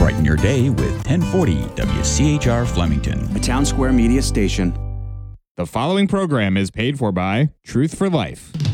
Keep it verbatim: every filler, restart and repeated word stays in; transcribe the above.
Brighten your day with ten forty W C H R Flemington, a Town Square Media station. The following program is paid for by Truth for Life.